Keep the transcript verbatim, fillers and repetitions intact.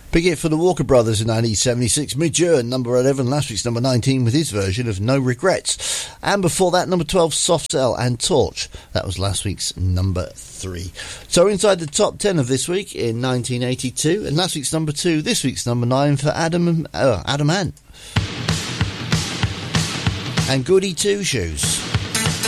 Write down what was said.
Big hit for the Walker Brothers in nineteen seventy-six. Midge Ure, number eleven, last week's number nineteen with his version of No Regrets. And before that, number twelve, Soft Cell and Torch. That was last week's number three. So inside the top ten of this week in nineteen eighty-two, and last week's number two, this week's number nine for Adam, uh, Adam Ant. And Goody Two Shoes.